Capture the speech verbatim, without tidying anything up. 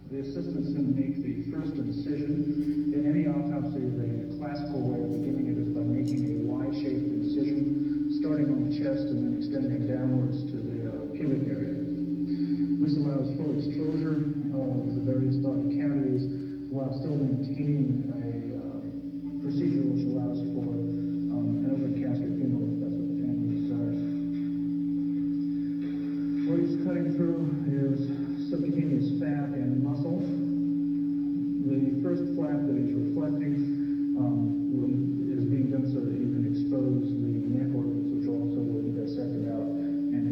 The assistant then makes the first incision. In any autopsy, the classical way of beginning it is by making a Y-shaped incision, starting on the chest and then extending downwards to the uh, pubic area. This allows full exposure of the various body cavities while still maintaining a uh,